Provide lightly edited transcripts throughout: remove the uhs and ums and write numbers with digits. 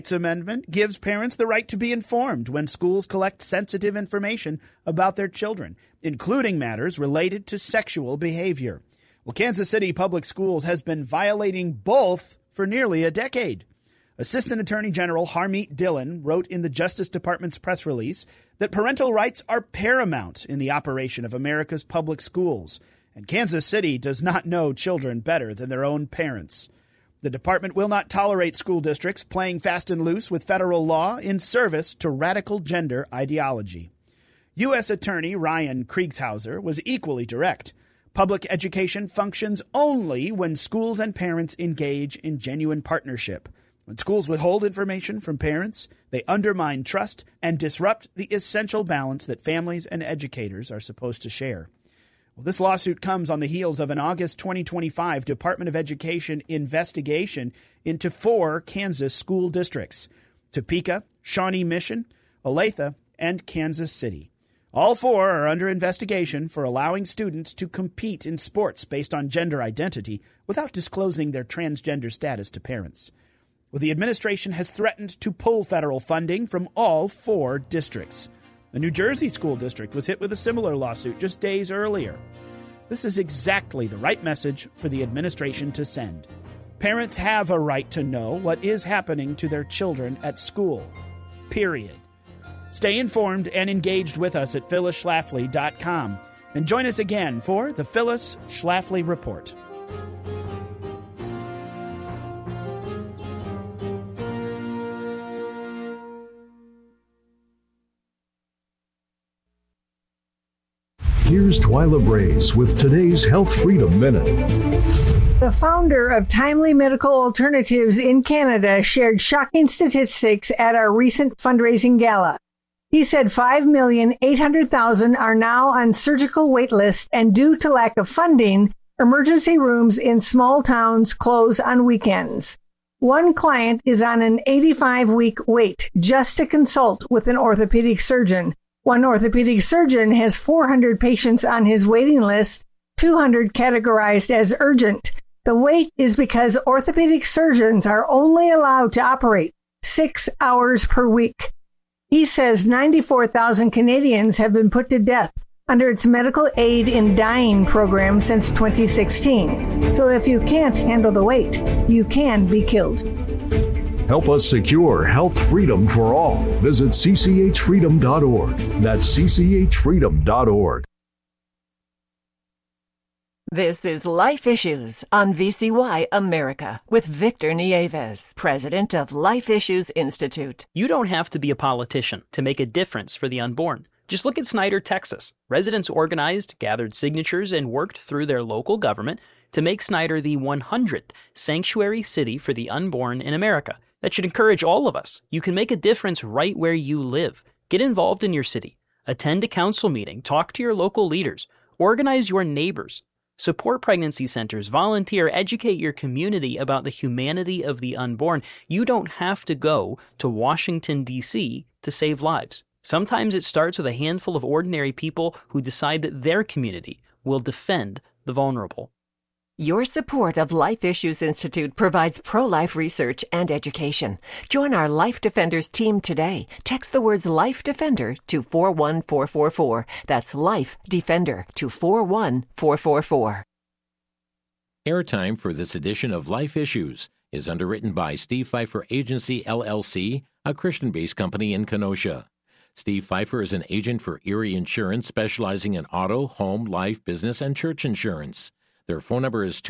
Amendment gives parents the right to be informed when schools collect sensitive information about their children, including matters related to sexual behavior. Well, Kansas City Public Schools has been violating both for nearly a decade. Assistant Attorney General Harmeet Dillon wrote in the Justice Department's press release that parental rights are paramount in the operation of America's public schools, and Kansas City does not know children better than their own parents. The department will not tolerate school districts playing fast and loose with federal law in service to radical gender ideology. U.S. Attorney Ryan Kriegshauser was equally direct. Public education functions only when schools and parents engage in genuine partnership. When schools withhold information from parents, they undermine trust and disrupt the essential balance that families and educators are supposed to share. Well, this lawsuit comes on the heels of an August 2025 Department of Education investigation into 4 Kansas school districts: Topeka, Shawnee Mission, Olathe, and Kansas City. All 4 are under investigation for allowing students to compete in sports based on gender identity without disclosing their transgender status to parents. Well, the administration has threatened to pull federal funding from all 4 districts. The New Jersey school district was hit with a similar lawsuit just days earlier. This is exactly the right message for the administration to send. Parents have a right to know what is happening to their children at school. Period. Stay informed and engaged with us at phyllisschlafly.com. And join us again for the Phyllis Schlafly Report. Here's Twyla Brace with today's Health Freedom Minute. The founder of Timely Medical Alternatives in Canada shared shocking statistics at our recent fundraising gala. He said 5,800,000 are now on surgical wait lists, and due to lack of funding, emergency rooms in small towns close on weekends. One client is on an 85-week wait just to consult with an orthopedic surgeon. One orthopedic surgeon has 400 patients on his waiting list, 200 categorized as urgent. The wait is because orthopedic surgeons are only allowed to operate 6 hours per week. He says 94,000 Canadians have been put to death under its medical aid in dying program since 2016. So if you can't handle the wait, you can be killed. Help us secure health freedom for all. Visit cchfreedom.org. That's cchfreedom.org. This is Life Issues on VCY America with Victor Nieves, president of Life Issues Institute. You don't have to be a politician to make a difference for the unborn. Just look at Snyder, Texas. Residents organized, gathered signatures, and worked through their local government to make Snyder the 100th sanctuary city for the unborn in America. That should encourage all of us. You can make a difference right where you live. Get involved in your city. Attend a council meeting. Talk to your local leaders. Organize your neighbors. Support pregnancy centers. Volunteer. Educate your community about the humanity of the unborn. You don't have to go to Washington, D.C. to save lives. Sometimes it starts with a handful of ordinary people who decide that their community will defend the vulnerable. Your support of Life Issues Institute provides pro-life research and education. Join our Life Defenders team today. Text the words Life Defender to 41444. That's Life Defender to 41444. Airtime for this edition of Life Issues is underwritten by Steve Pfeiffer Agency, LLC, a Christian-based company in Kenosha. Steve Pfeiffer is an agent for Erie Insurance, specializing in auto, home, life, business, and church insurance. Their phone number is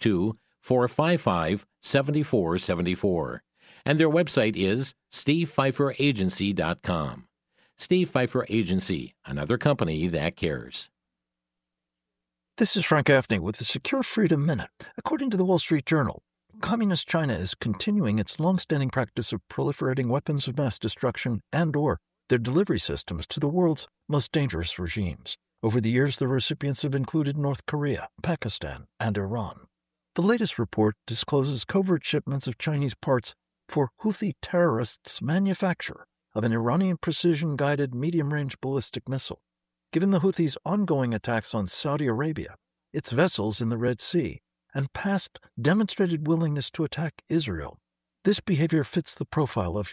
262-455-7474. And their website is stevepfeiferagency.com. Steve Pfeiffer Agency, another company that cares. This is Frank Gaffney with the Secure Freedom Minute. According to the Wall Street Journal, Communist China is continuing its long-standing practice of proliferating weapons of mass destruction and/or their delivery systems to the world's most dangerous regimes. Over the years, the recipients have included North Korea, Pakistan, and Iran. The latest report discloses covert shipments of Chinese parts for Houthi terrorists' manufacture of an Iranian precision-guided medium-range ballistic missile. Given the Houthis' ongoing attacks on Saudi Arabia, its vessels in the Red Sea, and past demonstrated willingness to attack Israel, This behavior fits the profile of